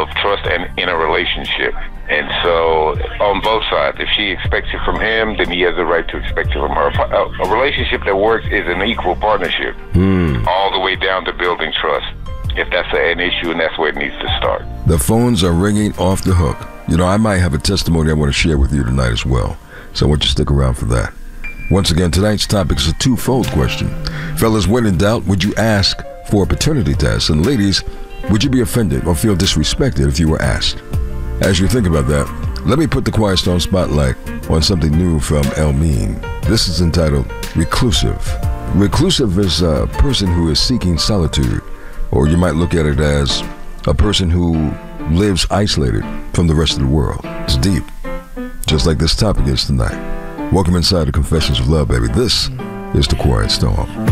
trust and in a relationship. And so, on both sides, if she expects it from him, then he has the right to expect it from her. A relationship that works is an equal partnership, all the way down to building trust. If that's an issue, and that's where it needs to start. The phones are ringing off the hook. You know, I might have a testimony I want to share with you tonight as well. So I want you to stick around for that. Once again, tonight's topic is a twofold question. Fellas, when in doubt, would you ask for a paternity test? And ladies, would you be offended or feel disrespected if you were asked? As you think about that, let me put the Quiet Storm spotlight on something new from Elmine. This is entitled Reclusive. Reclusive is a person who is seeking solitude, or you might look at it as a person who lives isolated from the rest of the world. It's deep, just like this topic is tonight. Welcome inside the Confessions of Love, baby. This is the Quiet Storm.